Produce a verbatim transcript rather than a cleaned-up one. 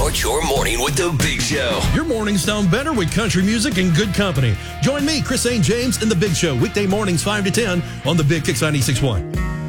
Start your morning with the Big Show. Your mornings sound better with country music and good company. Join me, Chris Saint James, in the Big Show, weekday mornings five to ten on the Big Kix ninety-six point one.